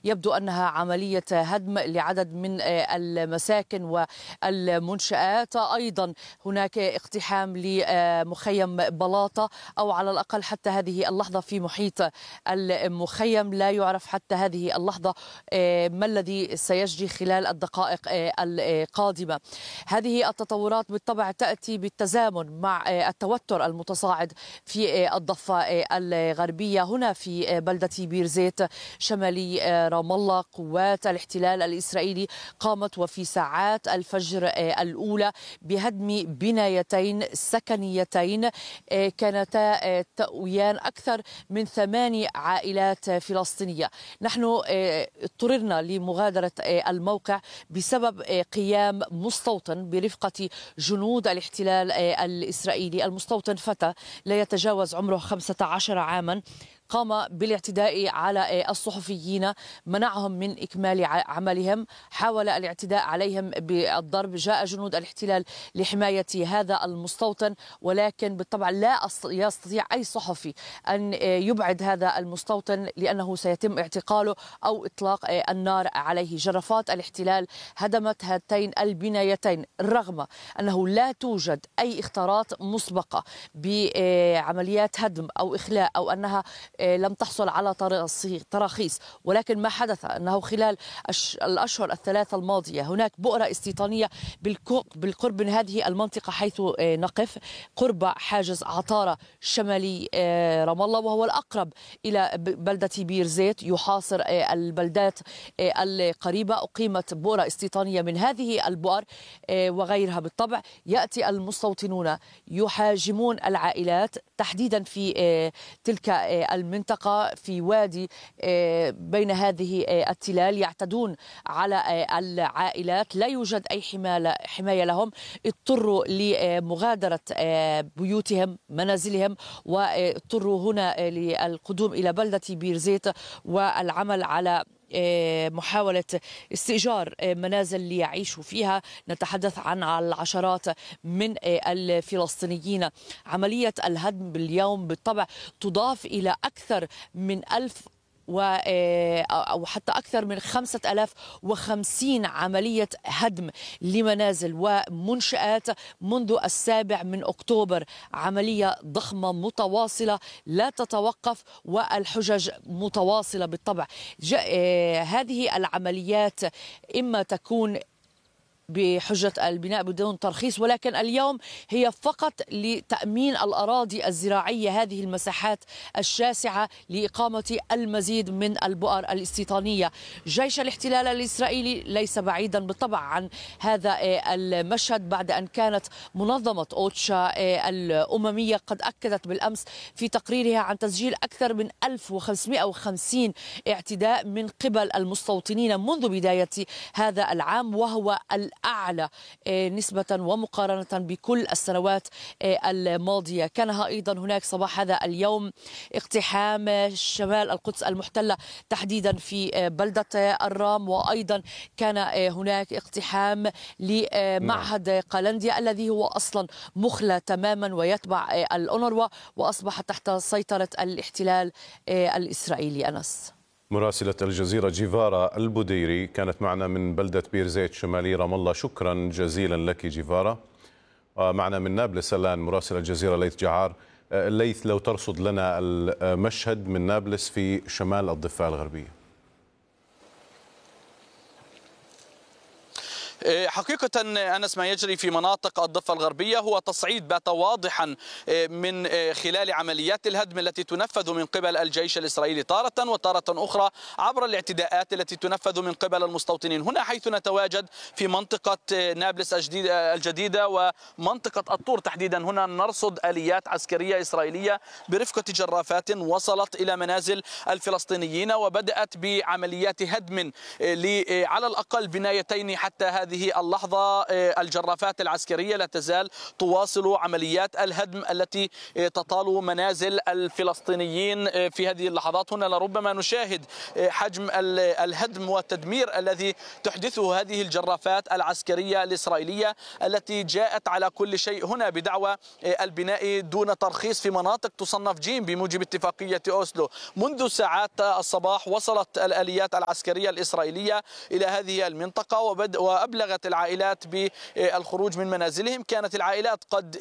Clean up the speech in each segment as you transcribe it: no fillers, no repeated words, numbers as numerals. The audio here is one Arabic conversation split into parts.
يبدو أنها عملية هدم لعدد من المساكن والمنشآت. أيضا هناك اقتحام لمخيم بلاطة، أو على الأقل حتى هذه اللحظة في محيط المخيم لا يعرف حتى هذه اللحظة ما الذي سيجري خلال الدقائق القادمة. هذه التطورات بالطبع تأتي بالتزامن مع التوتر المتصاعد في الضفة الغربية. هنا في بلدة بيرزيت شمالي رام الله قوات الاحتلال الإسرائيلي قامت وفي ساعات الفجر الأولى بهدم بنايتين سكنيتين كانتا تأويان أكثر من 8 عائلات فلسطينية. نحن اضطررنا لمغادرة الموقع بسبب قيام مستوطن برفقة جنود الاحتلال الإسرائيلي. المستوطن فتى لا يتجاوز عمره 15 عاما، قام بالاعتداء على الصحفيين، منعهم من إكمال عملهم، حاول الاعتداء عليهم بالضرب. جاء جنود الاحتلال لحماية هذا المستوطن، ولكن بالطبع لا يستطيع أي صحفي أن يبعد هذا المستوطن لأنه سيتم اعتقاله أو إطلاق النار عليه. جرافات الاحتلال هدمت هاتين البنايتين رغم أنه لا توجد أي إخطارات مسبقة بعمليات هدم أو إخلاء أو أنها لم تحصل على تراخيص. ولكن ما حدث أنه خلال الأشهر الثلاثة الماضية هناك بؤرة استيطانية بالقرب من هذه المنطقة حيث نقف قرب حاجز عطارة شمالي رام الله، وهو الأقرب إلى بلدة بيرزيت يحاصر البلدات القريبة. أقيمت بؤرة استيطانية من هذه البؤر وغيرها. بالطبع يأتي المستوطنون يحاجمون العائلات تحديدا في تلك المنطقة في وادي بين هذه التلال، يعتدون على العائلات، لا يوجد أي حماية لهم. اضطروا لمغادرة بيوتهم منازلهم، واضطروا هنا للقدوم إلى بلدة بيرزيت والعمل على محاولة استئجار منازل ليعيشوا فيها. نتحدث عن العشرات من الفلسطينيين. عملية الهدم باليوم بالطبع تضاف إلى أكثر من 1000 أو حتى أكثر من 5050 عملية هدم لمنازل ومنشآت منذ 7 أكتوبر. عملية ضخمة متواصلة لا تتوقف، والحجج متواصلة بالطبع. هذه العمليات إما تكون بحجة البناء بدون ترخيص، ولكن اليوم هي فقط لتأمين الأراضي الزراعية، هذه المساحات الشاسعة لإقامة المزيد من البؤر الاستيطانية. جيش الاحتلال الإسرائيلي ليس بعيدا بالطبع عن هذا المشهد، بعد أن كانت منظمة أوتشا الأممية قد أكدت بالأمس في تقريرها عن تسجيل أكثر من 1550 اعتداء من قبل المستوطنين منذ بداية هذا العام، وهو الأعلى نسبة ومقارنة بكل السنوات الماضية. كان أيضا هناك صباح هذا اليوم اقتحام شمال القدس المحتلة تحديدا في بلدة الرام، وأيضا كان هناك اقتحام لمعهد قلنديا الذي هو أصلا مخلى تماما ويتبع الأونروا وأصبح تحت سيطرة الاحتلال الإسرائيلي. أنس، مراسلة الجزيرة جيفارا البديري كانت معنا من بلدة بيرزيت شمالي رام الله. شكرا جزيلا لك جيفارا. معنا من نابلس الآن مراسل الجزيرة ليث جعار. ليث، لو ترصد لنا المشهد من نابلس في شمال الضفة الغربية. حقيقة أنس، ما يجري في مناطق الضفة الغربية هو تصعيد بات واضحا من خلال عمليات الهدم التي تنفذ من قبل الجيش الإسرائيلي تارة، وتارة أخرى عبر الاعتداءات التي تنفذ من قبل المستوطنين. هنا حيث نتواجد في منطقة نابلس الجديدة ومنطقة الطور تحديدا، هنا نرصد آليات عسكرية إسرائيلية برفقة جرافات وصلت إلى منازل الفلسطينيين وبدأت بعمليات هدم على الأقل بنايتين حتى هذه هذه اللحظة الجرافات العسكرية لا تزال تواصل عمليات الهدم التي تطال منازل الفلسطينيين في هذه اللحظات. هنا لربما نشاهد حجم الهدم والتدمير الذي تحدثه هذه الجرافات العسكرية الإسرائيلية التي جاءت على كل شيء هنا بدعوى البناء دون ترخيص في مناطق تصنف جيم بموجب اتفاقية أوسلو. منذ ساعات الصباح وصلت الآليات العسكرية الإسرائيلية إلى هذه المنطقة وأبلغت العائلات بالخروج من منازلهم. كانت العائلات قد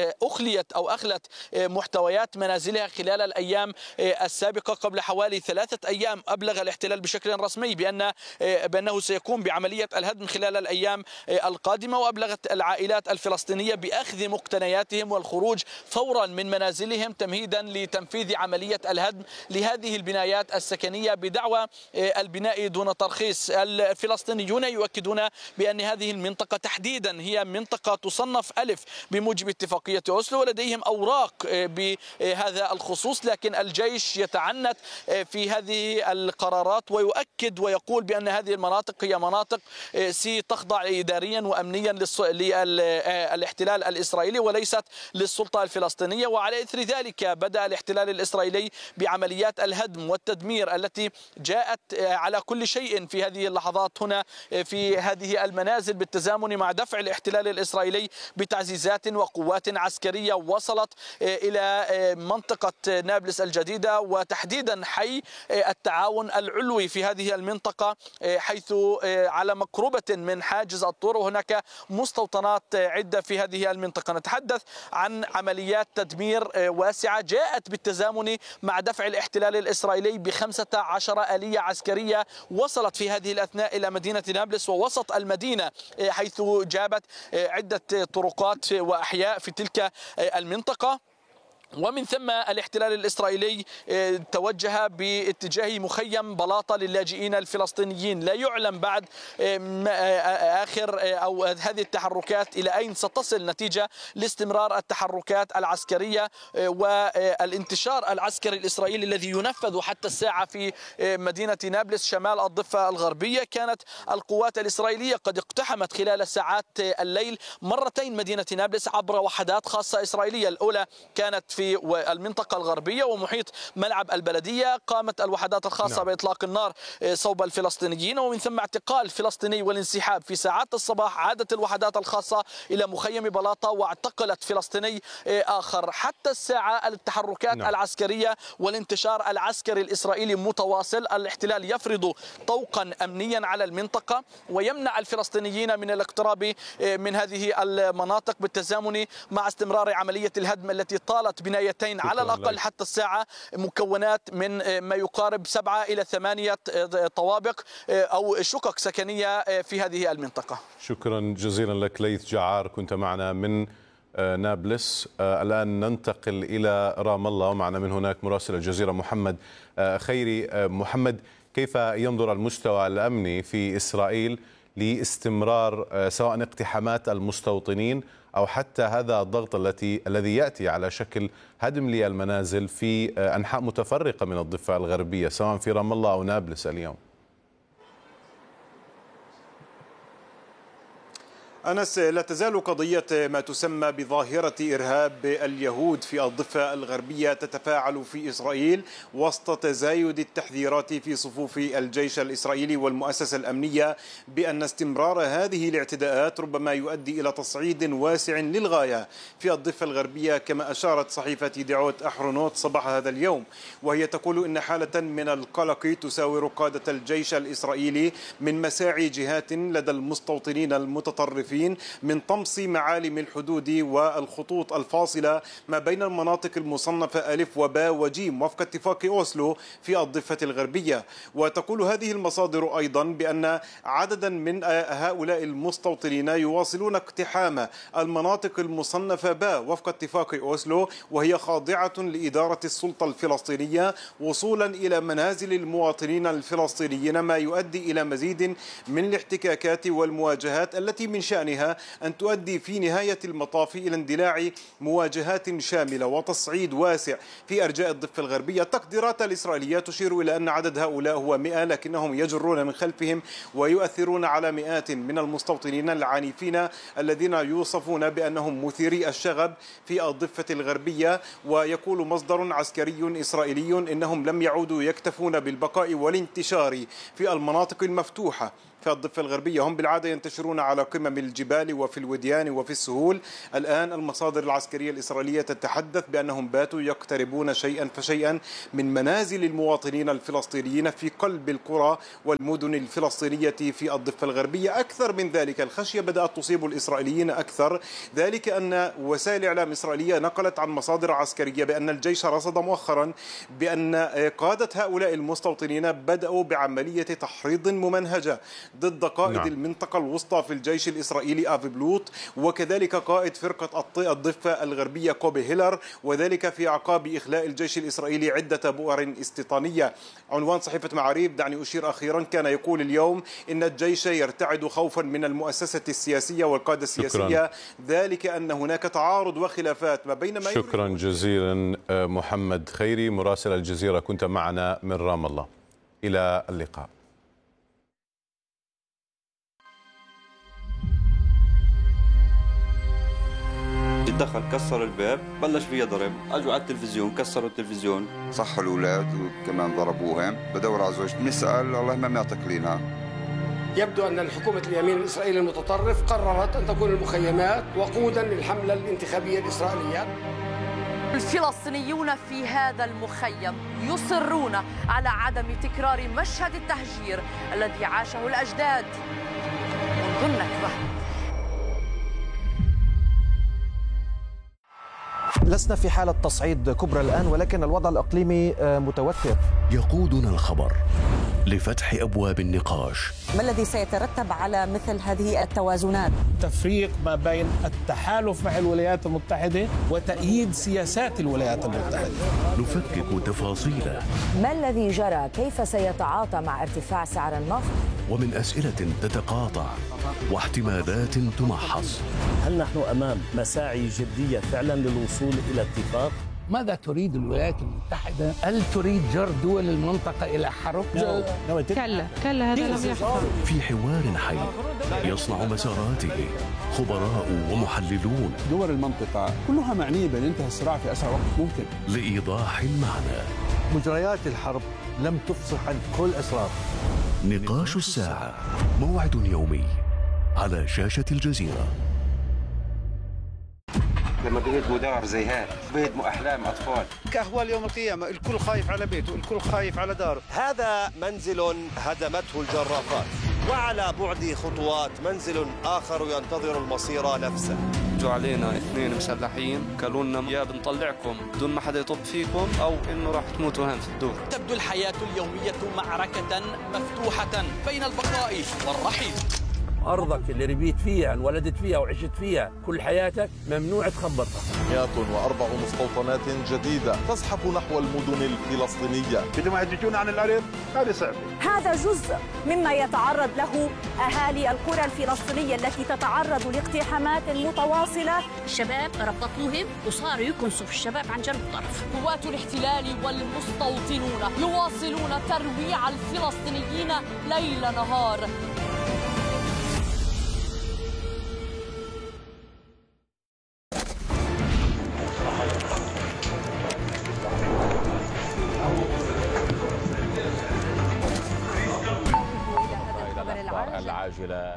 أخلت محتويات منازلها خلال الأيام السابقة. قبل حوالي 3 أيام أبلغ الاحتلال بشكل رسمي بأنه سيقوم بعملية الهدم خلال الأيام القادمة، وأبلغت العائلات الفلسطينية بأخذ مقتنياتهم والخروج فورا من منازلهم تمهيدا لتنفيذ عملية الهدم لهذه البنايات السكنية بدعوى البناء دون ترخيص. الفلسطينيون يؤكدون بأن هذه المنطقة تحديدا هي منطقة تصنف ألف بموجب اتفاقية أوسلو، ولديهم أوراق بهذا الخصوص، لكن الجيش يتعنت في هذه القرارات ويؤكد ويقول بأن هذه المناطق هي مناطق تخضع إداريا وأمنيا للاحتلال الإسرائيلي وليست للسلطة الفلسطينية. وعلى إثر ذلك بدأ الاحتلال الإسرائيلي بعمليات الهدم والتدمير التي جاءت على كل شيء في هذه اللحظات هنا في هذه المنازل، بالتزامن مع دفع الاحتلال الإسرائيلي بتعزيزات وقوات عسكرية وصلت إلى منطقة نابلس الجديدة وتحديدا حي التعاون العلوي في هذه المنطقة، حيث على مقربة من حاجز الطور وهناك مستوطنات عدة في هذه المنطقة. نتحدث عن عمليات تدمير واسعة جاءت بالتزامن مع دفع الاحتلال الإسرائيلي ب15 آلية عسكرية وصلت في هذه الأثناء إلى مدينة نابلس ووسط المدينة، حيث جابت عدة طرقات وأحياء في تلك المنطقة. ومن ثم الاحتلال الإسرائيلي توجه باتجاه مخيم بلاطة للاجئين الفلسطينيين. لا يعلم بعد آخر أو هذه التحركات إلى أين ستصل نتيجة لاستمرار التحركات العسكرية والانتشار العسكري الإسرائيلي الذي ينفذ حتى الساعة في مدينة نابلس شمال الضفة الغربية. كانت القوات الإسرائيلية قد اقتحمت خلال ساعات الليل مرتين مدينة نابلس عبر وحدات خاصة إسرائيلية. الأولى كانت في المنطقة الغربية ومحيط ملعب البلدية، قامت الوحدات الخاصة بإطلاق النار صوب الفلسطينيين، ومن ثم اعتقال فلسطيني والانسحاب. في ساعات الصباح عادت الوحدات الخاصة إلى مخيم بلاطة واعتقلت فلسطيني آخر. حتى الساعة التحركات العسكرية والانتشار العسكري الإسرائيلي متواصل. الاحتلال يفرض طوقا أمنيا على المنطقة ويمنع الفلسطينيين من الاقتراب من هذه المناطق بالتزامن مع استمرار عملية الهدم التي طالت بنايتين على الأقل حتى الساعة، مكونات من ما يقارب 7 إلى 8 طوابق أو شقق سكنية في هذه المنطقة. شكرا جزيلا لك ليث جعار، كنت معنا من نابلس. الآن ننتقل إلى رام الله ومعنا من هناك مراسل الجزيرة محمد خيري. محمد، كيف ينظر المستوى الأمني في إسرائيل لاستمرار سواء اقتحامات المستوطنين أو حتى هذا الضغط الذي يأتي على شكل هدم للمنازل في أنحاء متفرقة من الضفة الغربية سواء في رام الله أو نابلس اليوم؟ أنس، لا تزال قضية ما تسمى بظاهرة إرهاب اليهود في الضفة الغربية تتفاعل في إسرائيل وسط تزايد التحذيرات في صفوف الجيش الإسرائيلي والمؤسسة الأمنية بأن استمرار هذه الاعتداءات ربما يؤدي إلى تصعيد واسع للغاية في الضفة الغربية، كما أشارت صحيفة دعوت أحرونوت صباح هذا اليوم، وهي تقول إن حالة من القلق تساور قادة الجيش الإسرائيلي من مساعي جهات لدى المستوطنين المتطرفين من طمس معالم الحدود والخطوط الفاصلة ما بين المناطق المصنفة ألف وباء وجيم وفق اتفاق أوسلو في الضفة الغربية. وتقول هذه المصادر أيضا بأن عددا من هؤلاء المستوطنين يواصلون اقتحام المناطق المصنفة باء وفق اتفاق أوسلو، وهي خاضعة لإدارة السلطة الفلسطينية، وصولا إلى منازل المواطنين الفلسطينيين، ما يؤدي إلى مزيد من الاحتكاكات والمواجهات التي من شأنها شأنها أن تؤدي في نهاية المطاف إلى اندلاع مواجهات شاملة وتصعيد واسع في أرجاء الضفة الغربية. التقديرات الإسرائيلية تشير إلى أن عدد هؤلاء هو 100، لكنهم يجرون من خلفهم ويؤثرون على مئات من المستوطنين العنيفين الذين يوصفون بأنهم مثيري الشغب في الضفة الغربية. ويقول مصدر عسكري إسرائيلي إنهم لم يعودوا يكتفون بالبقاء والانتشار في المناطق المفتوحة في الضفة الغربية. هم بالعادة ينتشرون على قمم الجبال وفي الوديان وفي السهول. الآن المصادر العسكرية الإسرائيلية تتحدث بأنهم باتوا يقتربون شيئا فشيئا من منازل المواطنين الفلسطينيين في قلب القرى والمدن الفلسطينية في الضفة الغربية. أكثر من ذلك، الخشية بدأت تصيب الإسرائيليين أكثر، ذلك أن وسائل إعلام إسرائيلية نقلت عن مصادر عسكرية بأن الجيش رصد مؤخرا بأن قادة هؤلاء المستوطنين بدأوا بعملية تحريض ممنهجة ضد قائد المنطقة الوسطى في الجيش الإسرائيلي آفي بلوط، وكذلك قائد فرقة الضفة الغربية كوبي هيلر، وذلك في أعقاب إخلاء الجيش الإسرائيلي عدة بؤر استيطانية. عنوان صحيفة معاريف، دعني أشير أخيرا، كان يقول اليوم إن الجيش يرتعد خوفا من المؤسسة السياسية والقادة السياسية، ذلك أن هناك تعارض وخلافات ما بين ما شكرا جزيلا محمد خيري مراسل الجزيرة، كنت معنا من رام الله. إلى اللقاء. دخل كسر الباب، بلش فيها ضرب، اجوا على التلفزيون كسروا التلفزيون، صحوا الاولاد وكمان ضربوهم. بدور على زوجتي، بنسال والله ما معطيك لنا. يبدو ان الحكومه اليمين الاسرائيلي المتطرف قررت ان تكون المخيمات وقودا للحمله الانتخابيه الاسرائيليه. الفلسطينيون في هذا المخيم يصرون على عدم تكرار مشهد التهجير الذي عاشه الأجداد منذ النكبة. لسنا في حالة تصعيد كبرى الآن، ولكن الوضع الإقليمي متوتر. يقودنا الخبر لفتح أبواب النقاش. ما الذي سيترتب على مثل هذه التوازنات؟ تفريق ما بين التحالف مع الولايات المتحدة وتأييد سياسات الولايات المتحدة. نفكك تفاصيله. ما الذي جرى؟ كيف سيتعاطى مع ارتفاع سعر النفط؟ ومن أسئلة تتقاطع واحتمالات تمحص. هل نحن أمام مساعي جدية فعلا للوصول إلى اتفاق؟ ماذا تريد الولايات المتحدة؟ هل تريد جر دول المنطقة إلى حرب؟ كلا هذا لم يحصل. في حوار حي يصنع مساراته خبراء ومحللون. دول المنطقة كلها معنية بأن ينتهي الصراع في أسرع وقت ممكن. لإيضاح المعنى. مجريات الحرب لم تفصح عن كل أسرار. نقاش الساعة، موعد يومي على شاشة الجزيرة. لما بيهدموا دار زي هيك بيهدموا أحلام أطفال. كأهوال يوم القيامة، الكل خايف على بيته، الكل خايف على داره. هذا منزل هدمته الجرافات، وعلى بعد خطوات منزل آخر ينتظر المصير نفسه. جو علينا 2 مسلحين قالوا لنا يا بنطلعكم بدون ما حدا يطب فيكم أو إنه راح تموتوا هون في الدور. تبدو الحياة اليومية معركة مفتوحة بين البقاء والرحيل. أرضك اللي ربيت فيها، انولدت فيها وعشت فيها كل حياتك ممنوع تخبطها. 104 مستوطنات جديدة تزحف نحو المدن الفلسطينية. بدهم يهججون عن الأرض، هذا صعب. هذا جزء مما يتعرض له أهالي القرى الفلسطينية التي تتعرض لاقتحامات متواصلة. الشباب ربطوهم وصاروا يكنسوا في الشباب عن جنب الطرف. قوات الاحتلال والمستوطنون يواصلون ترويع الفلسطينيين ليل نهار. العاجلة.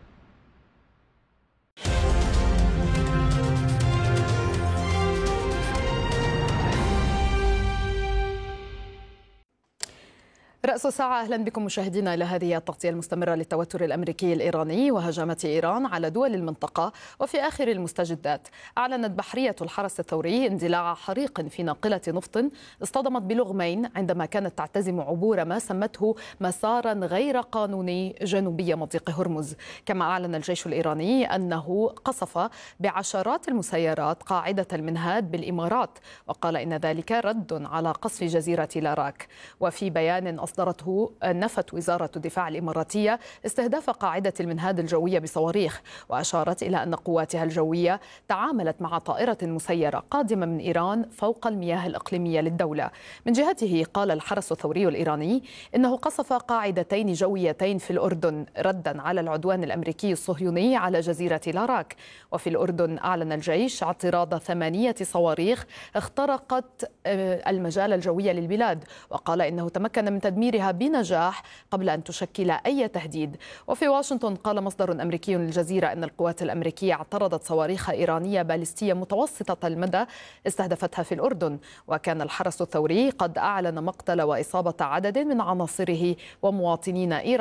رأس الساعة، أهلا بكم مشاهدينا إلى هذه التغطية المستمرة للتوتر الأمريكي الإيراني وهجمات إيران على دول المنطقة. وفي آخر المستجدات، أعلنت بحرية الحرس الثوري اندلاع حريق في ناقلة نفط اصطدمت بلغمين عندما كانت تعتزم عبور ما سمته مسارا غير قانوني جنوبي مضيق هرمز. كما أعلن الجيش الإيراني أنه قصف بعشرات المسيرات قاعدة المنهاد بالإمارات، وقال إن ذلك رد على قصف جزيرة لاراك. وفي بيان أصدر أصدرته نفت وزارة الدفاع الإماراتية استهداف قاعدة المنهاد الجوية بصواريخ، وأشارت إلى أن قواتها الجوية تعاملت مع طائرة مسيرة قادمة من إيران فوق المياه الإقليمية للدولة. من جهته قال الحرس الثوري الإيراني إنه قصف قاعدتين جويتين في الأردن ردا على العدوان الأمريكي الصهيوني على جزيرة لاراك. وفي الأردن أعلن الجيش اعتراض 8 صواريخ اخترقت المجال الجوي للبلاد، وقال إنه تمكن من تدميرها بنجاح قبل أن تشكل أي تهديد. وفي واشنطن قال مصدر أمريكي للجزيرة أن القوات الأمريكية اعترضت صواريخ إيرانية باليستية متوسطة المدى استهدفتها في الأردن. وكان الحرس الثوري قد أعلن مقتل وإصابة عدد من عناصره ومواطنين إيران